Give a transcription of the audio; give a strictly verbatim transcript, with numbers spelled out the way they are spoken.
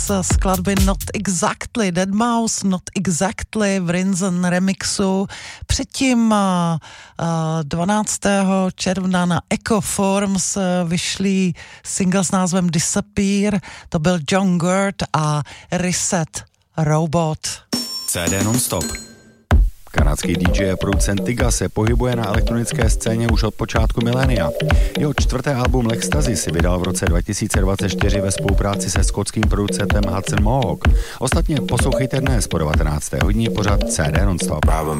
skladby Not Exactly, deadmau five, Not Exactly v Rinzen remixu. Předtím dvanáctého června na Echo Forms vyšlý single s názvem Disappear, to byl John Gurt a Reset Robot. C D non-stop. Kanadský dý džej a producent Tyga se pohybuje na elektronické scéně už od počátku milénia. Jeho čtvrté album Lextazy si vydal v roce dva tisíce dvacet čtyři ve spolupráci se skotským producentem Hudson Mohawk. Ostatně poslouchejte dnes po devatenácté hodině pořad C D non-stop.